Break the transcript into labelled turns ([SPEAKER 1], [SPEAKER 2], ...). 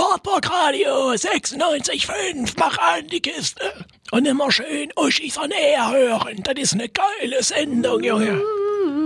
[SPEAKER 1] Wartburg Radio 96,5, mach an die Kiste. Und immer schön Uschis on Air hören. Das ist eine geile Sendung, Junge.